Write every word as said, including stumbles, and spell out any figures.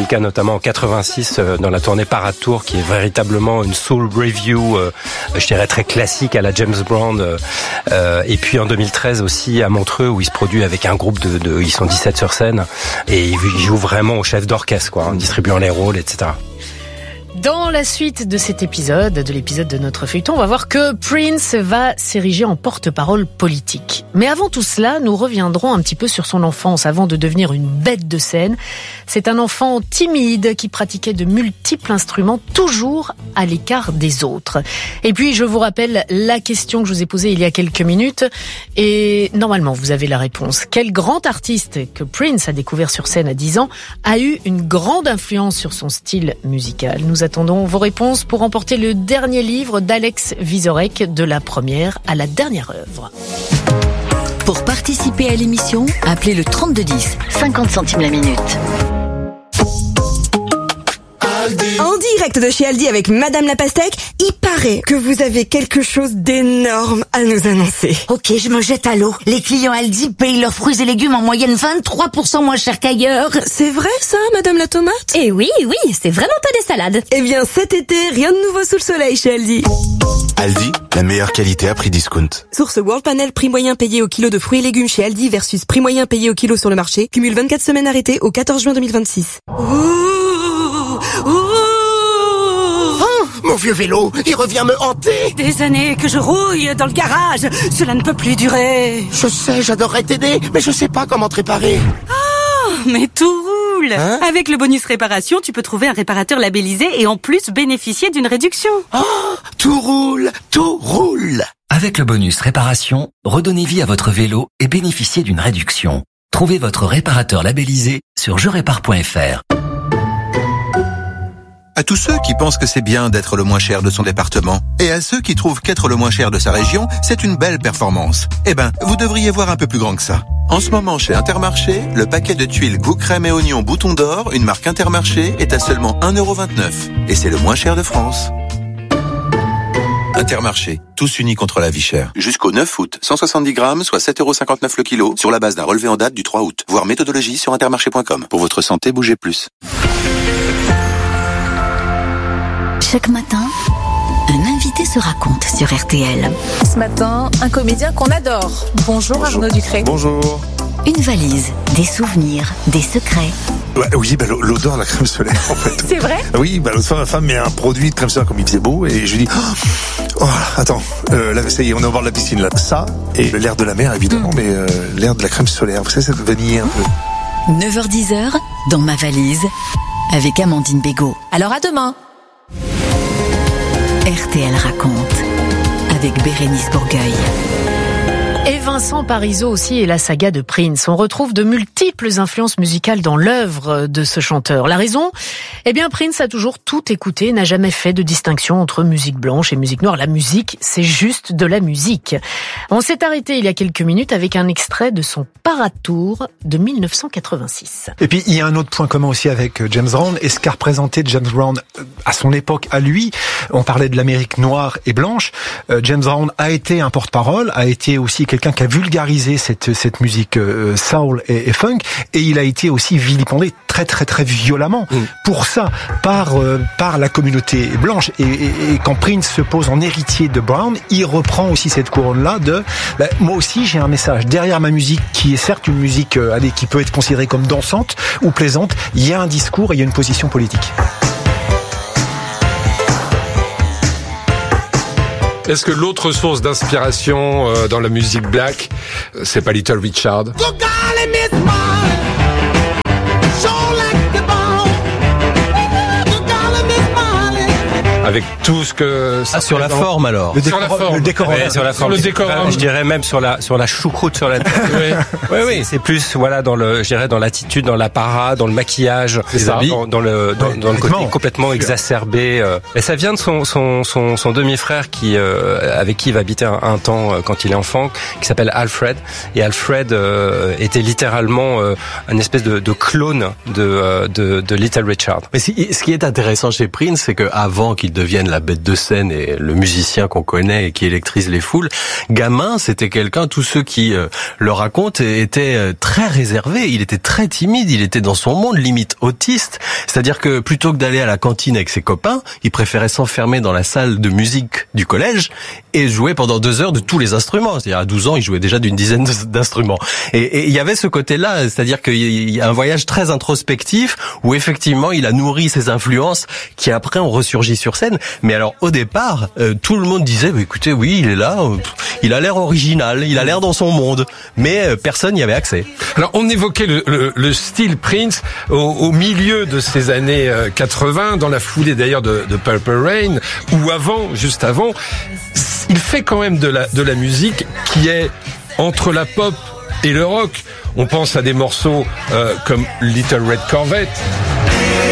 le cas notamment en quatre-vingt-six euh, dans la tournée Parade Tour, qui est véritablement une soul review, euh, je dirais très classique à la James Brown. Euh, euh, et puis en deux mille treize aussi à Montreux, où il se produit avec un groupe de, de ils sont dix-sept sur scène, et il joue vraiment au chef d'orchestre, quoi, en distribuant les rôles, et cetera. Dans la suite de cet épisode, de l'épisode de notre feuilleton, on va voir que Prince va s'ériger en porte-parole politique. Mais avant tout cela, nous reviendrons un petit peu sur son enfance avant de devenir une bête de scène. C'est un enfant timide qui pratiquait de multiples instruments, toujours à l'écart des autres. Et puis, je vous rappelle la question que je vous ai posée il y a quelques minutes. Et normalement, vous avez la réponse. Quel grand artiste que Prince a découvert sur scène à dix ans a eu une grande influence sur son style musical? Nous attendons vos réponses pour remporter le dernier livre d'Alex Vizorek, de la première à la dernière œuvre. Pour participer à l'émission, appelez le trente-deux dix, cinquante centimes la minute. En direct de chez Aldi avec Madame la Pastèque, il paraît que vous avez quelque chose d'énorme à nous annoncer. Ok, je me jette à l'eau. Les clients Aldi payent leurs fruits et légumes en moyenne vingt-trois pour cent moins cher qu'ailleurs. C'est vrai ça, Madame la Tomate? Eh oui, oui, c'est vraiment pas des salades. Eh bien cet été, rien de nouveau sous le soleil chez Aldi. Aldi, la meilleure qualité à prix discount. Source World Panel, prix moyen payé au kilo de fruits et légumes chez Aldi versus prix moyen payé au kilo sur le marché. Cumule vingt-quatre semaines arrêtées au quatorze juin deux mille vingt-six. Ouh, ouh. Oh, mon vieux vélo, il revient me hanter. Des années que je rouille dans le garage, cela ne peut plus durer. Je sais, j'adorerais t'aider, mais je sais pas comment te réparer. Oh, mais tout roule. Hein? Avec le bonus réparation, tu peux trouver un réparateur labellisé et en plus bénéficier d'une réduction. Oh, tout roule, tout roule. Avec le bonus réparation, redonnez vie à votre vélo et bénéficiez d'une réduction. Trouvez votre réparateur labellisé sur je répare point f r. À tous ceux qui pensent que c'est bien d'être le moins cher de son département, et à ceux qui trouvent qu'être le moins cher de sa région, c'est une belle performance. Eh ben, vous devriez voir un peu plus grand que ça. En ce moment, chez Intermarché, le paquet de tuiles goût crème et oignon bouton d'or, une marque Intermarché, est à seulement un euro vingt-neuf. Et c'est le moins cher de France. Intermarché, tous unis contre la vie chère. Jusqu'au neuf août, cent soixante-dix grammes, soit sept euros cinquante-neuf le kilo, sur la base d'un relevé en date du trois août. Voir méthodologie sur intermarché point com. Pour votre santé, bougez plus. Chaque matin, un invité se raconte sur R T L. Ce matin, un comédien qu'on adore. Bonjour, Bonjour. Arnaud Ducré. Bonjour. Une valise, des souvenirs, des secrets. Ouais, oui, bah, l'odeur de la crème solaire, en fait. C'est vrai? Oui, bah, l'autre fois, ma femme met un produit de crème solaire comme il faisait beau, et je lui dis, oh, attends, euh, là, ça y est, on est au bord de la piscine, là. Ça, et l'air de la mer, évidemment, mmh. mais euh, l'air de la crème solaire. Vous savez, cette vanille un peu. neuf heures dix, dans ma valise, avec Amandine Bégaud. Alors à demain. R T L raconte, avec Bérénice Bourgueil. Et Vincent Parisot aussi et la saga de Prince. On retrouve de multiples influences musicales dans l'œuvre de ce chanteur. La raison? Eh bien, Prince a toujours tout écouté, n'a jamais fait de distinction entre musique blanche et musique noire. La musique, c'est juste de la musique. On s'est arrêté il y a quelques minutes avec un extrait de son Parade Tour de mille neuf cent quatre-vingt-six. Et puis, il y a un autre point commun aussi avec James Brown et ce qu'a représenté James Brown à son époque, à lui. On parlait de l'Amérique noire et blanche. James Brown a été un porte-parole, a été aussi quelqu'un qui a vulgarisé cette cette musique euh, soul et, et funk, et il a été aussi vilipendé très très très violemment mmh. pour ça par euh, par la communauté blanche. Et, et, et quand Prince se pose en héritier de Brown, il reprend aussi cette couronne-là de bah, moi aussi j'ai un message derrière ma musique qui est certes une musique euh, allez, qui peut être considérée comme dansante ou plaisante. Il y a un discours et il y a une position politique. Est-ce que l'autre source d'inspiration euh, dans la musique black, c'est pas Little Richard? Avec tout ce que ça ah, sur la forme alors. Le décor, sur la forme. Le décor, ouais, sur la forme. Sur le décor. Euh, je dirais même sur la sur la choucroute sur la tête. oui, oui, oui. C'est plus voilà dans le, je dirais dans l'attitude, dans l'apparat, dans le maquillage, dans, dans le dans, ouais, dans le côté complètement exacerbé. Euh. Et ça vient de son son son, son demi-frère qui euh, avec qui il va habiter un, un temps euh, quand il est enfant, qui s'appelle Alfred. Et Alfred euh, était littéralement euh, une espèce de, de clone de, euh, de de Little Richard. Mais si, ce qui est intéressant chez Prince, c'est que avant qu'il devienne la bête de scène et le musicien qu'on connaît et qui électrise les foules. Gamin, c'était quelqu'un, tous ceux qui euh, le racontent, étaient euh, très réservés. Il était très timide, il était dans son monde, limite autiste. C'est-à-dire que plutôt que d'aller à la cantine avec ses copains, il préférait s'enfermer dans la salle de musique du collège et jouer pendant deux heures de tous les instruments. C'est-à-dire à douze ans, il jouait déjà d'une dizaine d'instruments. Et il y avait ce côté-là, c'est-à-dire qu'il y a un voyage très introspectif où effectivement il a nourri ses influences qui après ont ressurgi sur scène. Mais alors au départ, euh, tout le monde disait bah, écoutez, oui, il est là, euh, il a l'air original, il a l'air dans son monde, mais euh, personne n'y avait accès. Alors on évoquait le, le, le style Prince au, au milieu de ces années euh, quatre-vingts, dans la foulée d'ailleurs de, de Purple Rain, ou avant, juste avant. Il fait quand même de la de la musique qui est entre la pop et le rock. On pense à des morceaux euh, comme Little Red Corvette,